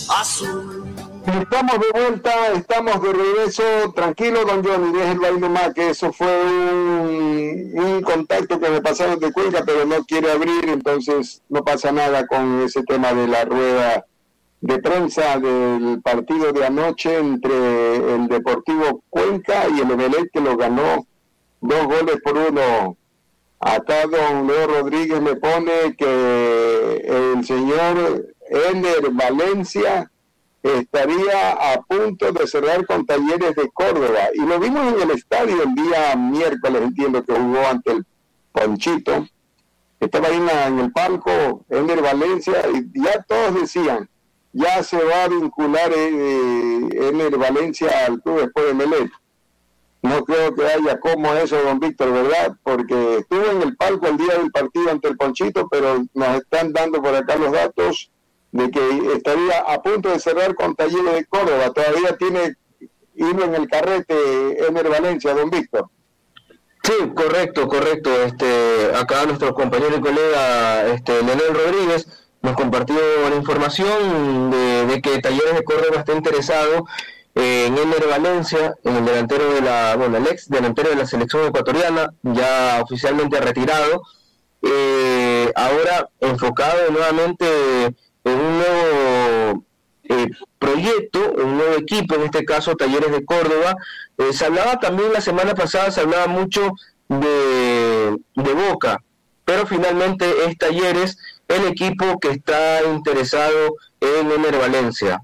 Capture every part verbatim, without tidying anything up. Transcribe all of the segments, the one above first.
azul. Estamos de vuelta, estamos de regreso. Tranquilo, don Johnny, deje el baile más, que eso fue un, un contacto que me pasaron de Cuenca, pero no quiere abrir, entonces no pasa nada con ese tema de la rueda de prensa del partido de anoche entre el Deportivo Cuenca y el Emelec, que lo ganó dos goles por uno. Acá don Leo Rodríguez me pone que el señor Ener Valencia estaría a punto de cerrar con Talleres de Córdoba, y lo vimos en el estadio el día miércoles, entiendo que jugó ante el Ponchito, estaba ahí en, la, en el palco Ener Valencia, y ya todos decían, ya se va a vincular eh, Ener Valencia al club después de Melec. No creo que haya como eso, don Víctor, ¿verdad? Porque estuvo en el palco el día del partido ante el Ponchito, pero nos están dando por acá los datos de que estaría a punto de cerrar con Talleres de Córdoba. Todavía tiene hilo en el carrete Ener Valencia, don Víctor. Sí, correcto, correcto. Este, acá nuestro compañero y colega este, Leonel Rodríguez nos compartió la información de, de que Talleres de Córdoba está interesado en Ener Valencia, en el delantero de la, bueno, el ex delantero de la selección ecuatoriana, ya oficialmente retirado, eh, ahora enfocado nuevamente en un nuevo eh, proyecto, un nuevo equipo, en este caso Talleres de Córdoba. Eh, se hablaba también la semana pasada, se hablaba mucho de, de Boca, pero finalmente es Talleres el equipo que está interesado en Ener Valencia.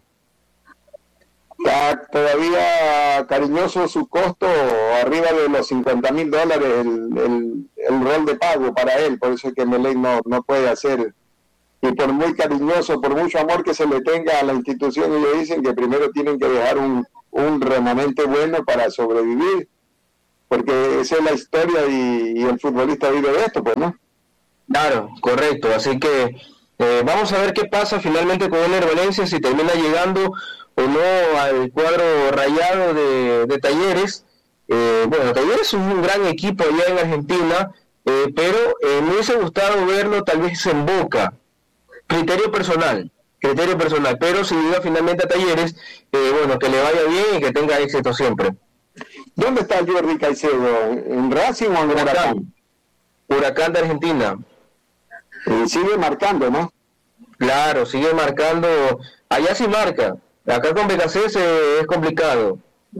Está todavía cariñoso su costo, arriba de los cincuenta mil dólares el, el, el rol de pago para él, por eso es que Melec no, no puede hacer. Y por muy cariñoso, por mucho amor que se le tenga a la institución, ellos dicen que primero tienen que dejar un, un remanente bueno para sobrevivir, porque esa es la historia y, y el futbolista vive de esto, pues, ¿no? Claro, correcto, así que eh, vamos a ver qué pasa finalmente con Ener Valencia, si termina llegando o no al cuadro rayado de, de Talleres. Eh, bueno, Talleres es un gran equipo allá en Argentina, eh, pero eh, me hubiese gustado verlo tal vez en Boca. Criterio personal, criterio personal, pero si llega finalmente a Talleres, eh, bueno, que le vaya bien y que tenga éxito siempre. ¿Dónde está Jordi Caicedo? ¿En Racing o en Huracán? Huracán? Huracán de Argentina. Y sigue marcando, ¿no? Claro, sigue marcando, allá sí marca, acá con B K C S es complicado.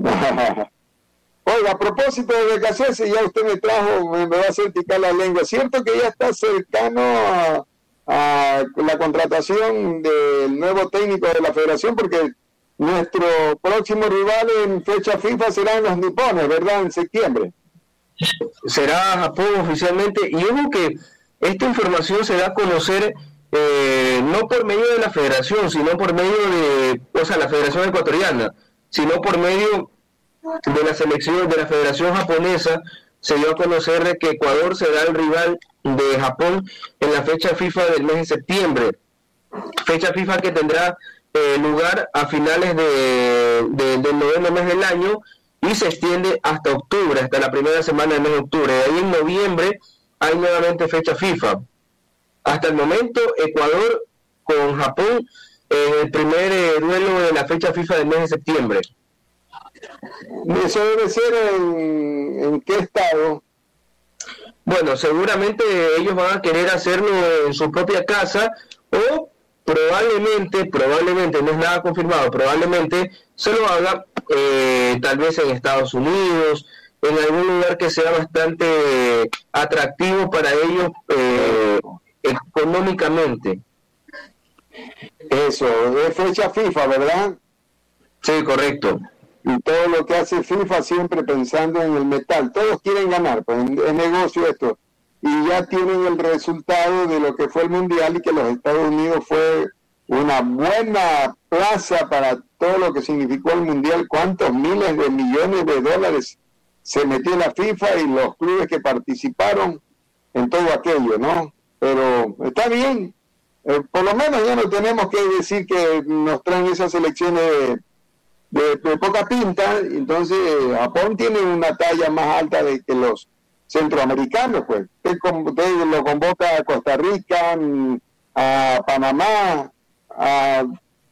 Oiga, a propósito de B K C S, ya usted me trajo, me, me va a hacer picar la lengua. ¿Cierto que ya está cercano a, a la contratación del nuevo técnico de la federación? Porque nuestro próximo rival en fecha FIFA serán los nipones, ¿verdad? En septiembre. Será Japón oficialmente, y ojo que esta información se da a conocer eh, no por medio de la federación, sino por medio de, o sea, la federación ecuatoriana, sino por medio de la selección de la federación japonesa. Se dio a conocer de que Ecuador será el rival de Japón en la fecha FIFA del mes de septiembre, fecha FIFA que tendrá eh, lugar a finales de, de, del noveno mes del año y se extiende hasta octubre, hasta la primera semana del mes de octubre. De ahí en noviembre hay nuevamente fecha FIFA. Hasta el momento Ecuador con Japón eh, el primer eh, duelo de la fecha FIFA del mes de septiembre. ¿Eso debe ser en, en qué estado? Bueno, seguramente ellos van a querer hacerlo en su propia casa, o probablemente, probablemente, no es nada confirmado, probablemente se lo haga eh, tal vez en Estados Unidos, en algún lugar que sea bastante atractivo para ellos eh, económicamente. Eso, es fecha FIFA, ¿verdad? Sí, correcto. Y todo lo que hace FIFA siempre pensando en el metal. Todos quieren ganar, pues es negocio esto. Y ya tienen el resultado de lo que fue el Mundial y que los Estados Unidos fue una buena plaza para todo lo que significó el Mundial. Cuántos miles de millones de dólares se metió la FIFA y los clubes que participaron en todo aquello, ¿no? Pero está bien. Eh, por lo menos ya no tenemos que decir que nos traen esas selecciones de De, de poca pinta. Entonces Japón tiene una talla más alta de que los centroamericanos, pues. Usted, usted lo convoca a Costa Rica, a Panamá, a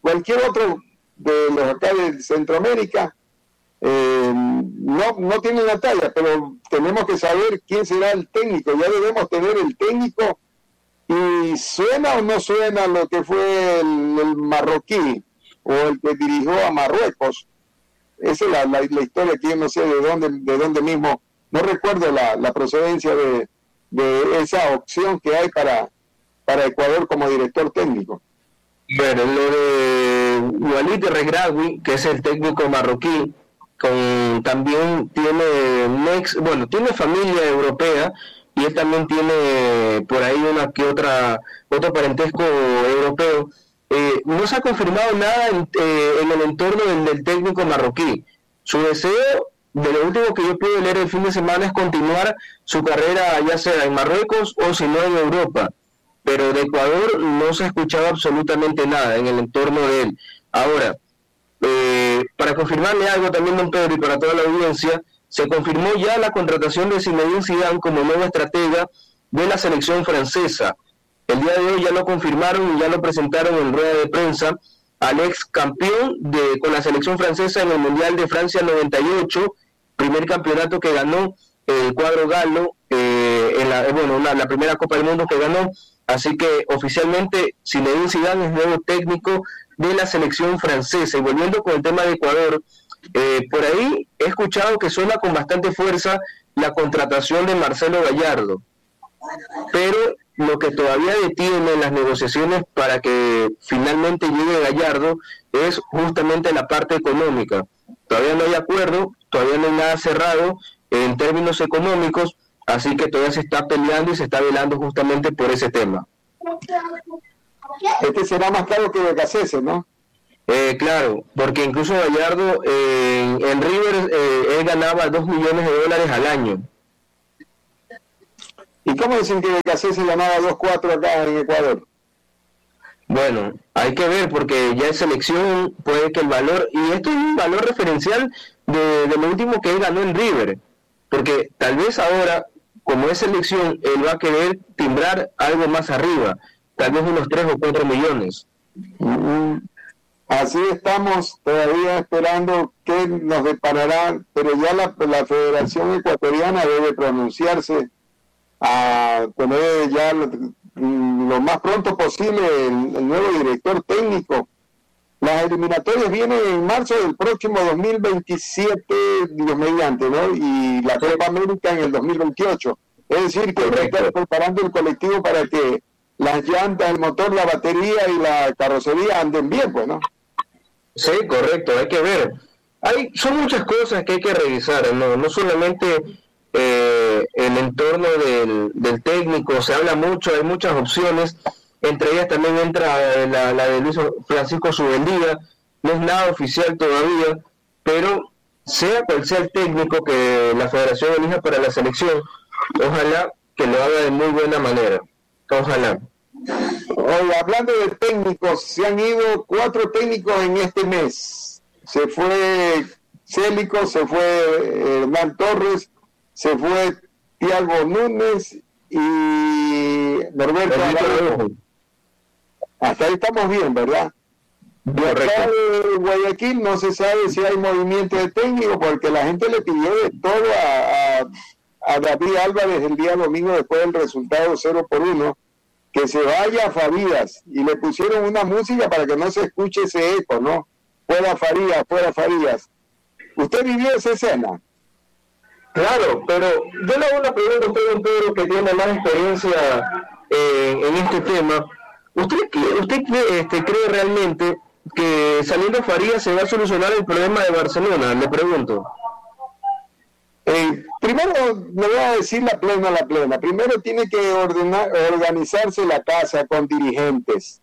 cualquier otro de los acá de Centroamérica eh, no, no tiene la talla, pero tenemos que saber quién será el técnico. Ya debemos tener el técnico. ¿Y suena o no suena lo que fue el, el marroquí o el que dirigió a Marruecos? Esa es la, la, la historia que yo no sé de dónde, de dónde mismo, no recuerdo la, la procedencia de, de esa opción que hay para, para Ecuador como director técnico. Bueno, lo de Walid Regragui, que es el técnico marroquí, con, también tiene, nex, bueno, tiene familia europea, y él también tiene por ahí una que otra otro parentesco europeo. Eh, no se ha confirmado nada en, eh, en el entorno del, del técnico marroquí. Su deseo, de lo último que yo pude leer el fin de semana, es continuar su carrera ya sea en Marruecos o si no en Europa, pero de Ecuador no se ha escuchado absolutamente nada en el entorno de él. Ahora, eh, para confirmarle algo también, don Pedro, y para toda la audiencia, se confirmó ya la contratación de Zinedine Zidane como nuevo estratega de la selección francesa. El día de hoy ya lo confirmaron y ya lo presentaron en rueda de prensa al ex campeón de, con la selección francesa en el Mundial de Francia noventa y ocho, primer campeonato que ganó el cuadro galo, eh, en la, bueno, una, la primera Copa del Mundo que ganó. Así que oficialmente Zinedine Zidane es nuevo técnico de la selección francesa. Y volviendo con el tema de Ecuador, Eh, por ahí he escuchado que suena con bastante fuerza la contratación de Marcelo Gallardo, pero lo que todavía detiene las negociaciones para que finalmente llegue Gallardo es justamente la parte económica. Todavía no hay acuerdo, todavía no hay nada cerrado en términos económicos, así que todavía se está peleando y se está velando justamente por ese tema. Este será más caro que Becasese, ¿no? Eh, claro, porque incluso Gallardo eh, en River eh, él ganaba dos millones de dólares al año. ¿Y cómo dicen que Becasese ganaba dos cuatro acá en Ecuador? Bueno, hay que ver, porque ya es selección, puede que el valor, y esto es un valor referencial de, de lo último que él ganó en River, porque tal vez ahora, como es selección, él va a querer timbrar algo más arriba, tal vez unos tres o cuatro millones. Mm-hmm. Así estamos todavía esperando qué nos deparará, pero ya la, la Federación Ecuatoriana debe pronunciarse a tener ya lo, lo más pronto posible el, el nuevo director técnico. Las eliminatorias vienen en marzo del próximo dos mil veintisiete, Dios mediante, ¿no? Y la Copa América en el dos mil veintiocho. Es decir, que está preparando el colectivo para que las llantas, el motor, la batería y la carrocería anden bien, pues, ¿no? Sí, correcto, hay que ver. Hay, son muchas cosas que hay que revisar, no, no solamente eh, el entorno del, del técnico, se habla mucho, hay muchas opciones, entre ellas también entra la, la de Luis Francisco Subeldía, no es nada oficial todavía, pero sea cual sea el técnico que la federación elija para la selección, ojalá que lo haga de muy buena manera, ojalá. Oye, hablando de técnicos, se han ido cuatro técnicos en este mes. Se fue Célico, se fue Hernán Torres, se fue Thiago Núñez y Norberto Araújo. Hasta ahí estamos bien, ¿verdad? De acá de Guayaquil no se sabe si hay movimiento de técnico, porque la gente le pidió de todo a, a, a David Álvarez el día domingo después del resultado cero por uno. Que se vaya a Farías, y le pusieron una música para que no se escuche ese eco, ¿no? Fuera Farías, fuera Farías. ¿Usted vivió esa escena? Claro, pero yo le hago una pregunta a usted, don Pedro, que tiene más experiencia eh, en este tema. ¿Usted, usted este, cree realmente que saliendo Farías se va a solucionar el problema de Barcelona? Le pregunto. Eh, primero le voy a decir la plena, la plena. Primero tiene que ordenar, organizarse la casa con dirigentes,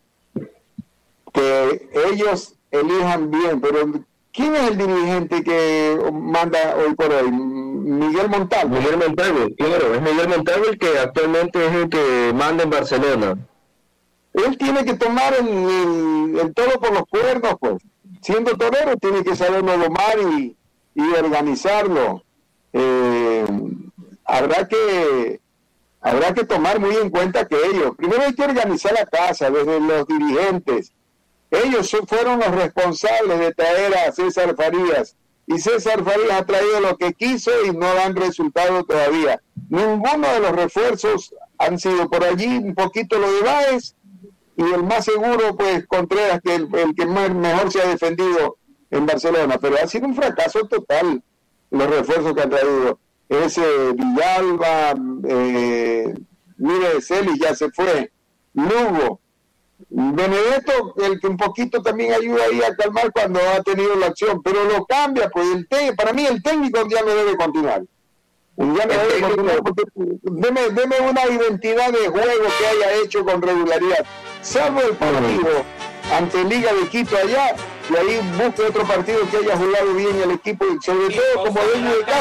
que ellos elijan bien. Pero ¿quién es el dirigente que manda hoy por hoy? Miguel Montalvo. Miguel Montalvo, claro, es Miguel Montalvo el que actualmente es el que manda en Barcelona. Él tiene que tomar el, el, el toro por los cuernos, pues. Siendo torero tiene que saberlo domar y, y organizarlo. Eh, habrá que habrá que tomar muy en cuenta que ellos, primero hay que organizar la casa desde los dirigentes, ellos fueron los responsables de traer a César Farías, y César Farías ha traído lo que quiso y no dan resultado todavía. Ninguno de los refuerzos han sido por allí, un poquito lo de Báez, y el más seguro, pues, Contreras, que el, el que más, mejor se ha defendido en Barcelona, pero ha sido un fracaso total los refuerzos que han traído. Ese Villalba, eh, mire, Celis ya se fue, Lugo, Benedetto, el que un poquito también ayuda ahí a calmar cuando ha tenido la acción, pero lo cambia, pues el te, para mí el técnico ya no debe continuar. Ya no debe continuar porque deme, deme una identidad de juego que haya hecho con regularidad, salvo el partido ante Liga de Quito allá, y ahí busque otro partido que haya jugado bien el equipo, y sobre todo como dueño de casa.